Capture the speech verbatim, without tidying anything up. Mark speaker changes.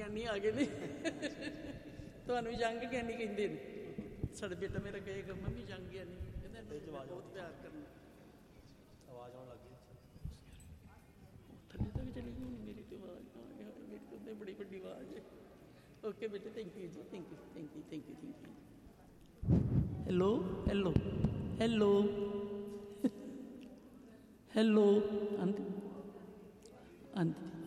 Speaker 1: ਗਿਆਨੀ ਆ ਗਏ ਨੇ। ਤੁਹਾਨੂੰ ਯੰਗ ਗਿਆਨੀ ਕਹਿੰਦੇ ਨੇ। ਸਾਡਾ ਬੇਟਾ ਮੇਰਾ ਕਹੇਗਾ ਮੰਮੀ ਯੰਗ ਗਿਆਨੀ, ਕਹਿੰਦਾ ਬਹੁਤ ਪਿਆਰ ਕਰਨਾ।
Speaker 2: ਆਵਾਜ਼ ਆਉਣ ਲੱਗ ਗਈ
Speaker 1: ਥੱਲੇ ਤੱਕ ਚਲੀ ਗਈ ਮੇਰੀ ਤੇ ਆਵਾਜ਼ ਆ ਗਈ। ਮੇਰੀ ਤਾਂ ਉਹਦੇ ਬੜੀ ਵੱਡੀ ਆਵਾਜ਼ ਹੈ। ਓਕੇ ਬੇਟੇ, ਥੈਂਕ ਯੂ ਜੀ, thank you thank you thank you thank you. Hello hello hello hello aunty aunty